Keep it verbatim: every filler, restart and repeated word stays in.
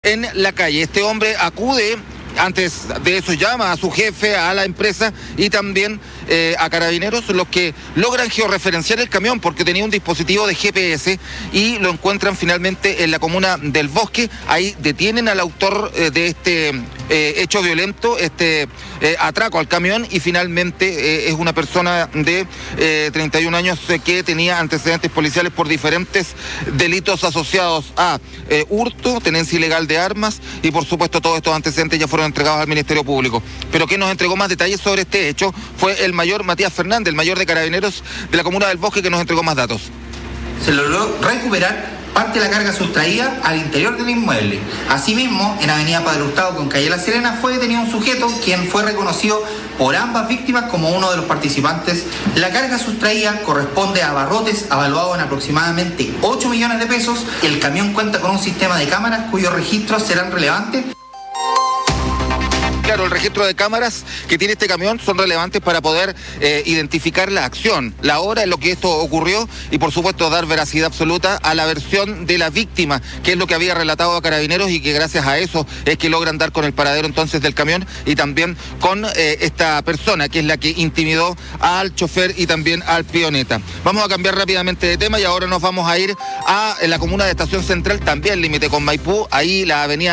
En la calle. Este hombre acude, antes de eso llama a su jefe, a la empresa y también eh, a carabineros, los que logran georreferenciar el camión porque tenía un dispositivo de G P S y lo encuentran finalmente en la comuna del Bosque. Ahí detienen al autor eh, de este eh, hecho violento, este eh, atraco al camión, y finalmente eh, es una persona de eh, treinta y un años eh, que tenía antecedentes policiales por diferentes delitos asociados a eh, hurto, tenencia ilegal de armas y por supuesto todos estos antecedentes ya fueron entregados al Ministerio Público. Pero quien nos entregó más detalles sobre este hecho fue el mayor Matías Fernández, el mayor de carabineros de la comuna del Bosque, que nos entregó más datos. Se logró recuperar parte de la carga sustraída al interior del inmueble. Asimismo, en Avenida Padre Hurtado con calle La Serena fue detenido un sujeto quien fue reconocido por ambas víctimas como uno de los participantes. La carga sustraída corresponde a abarrotes avaluados en aproximadamente ocho millones de pesos. El camión cuenta con un sistema de cámaras cuyos registros serán relevantes. Claro, el registro de cámaras que tiene este camión son relevantes para poder eh, identificar la acción, la hora en lo que esto ocurrió y por supuesto dar veracidad absoluta a la versión de la víctima, que es lo que había relatado a carabineros y que gracias a eso es que logran dar con el paradero entonces del camión y también con eh, esta persona que es la que intimidó al chofer y también al peoneta. Vamos a cambiar rápidamente de tema y ahora nos vamos a ir a la comuna de Estación Central, también límite con Maipú, ahí la avenida